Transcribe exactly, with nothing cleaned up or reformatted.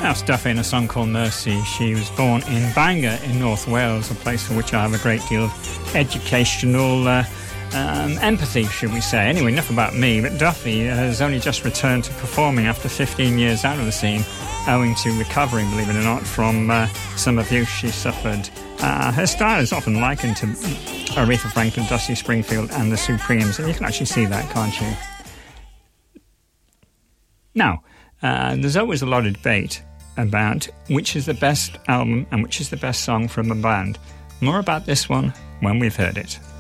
That's Duffy in a song called Mercy. She was born in Bangor in North Wales, a place for which I have a great deal of educational uh, um, empathy, should we say. Anyway, enough about me, but Duffy has only just returned to performing after fifteen years out of the scene, owing to recovering, believe it or not, from uh, some abuse she suffered. Uh, her style is often likened to Aretha Franklin, Dusty Springfield and the Supremes, and you can actually see that, can't you? Now, uh, there's always a lot of debate about which is the best album and which is the best song from a band. More about this one when we've heard it.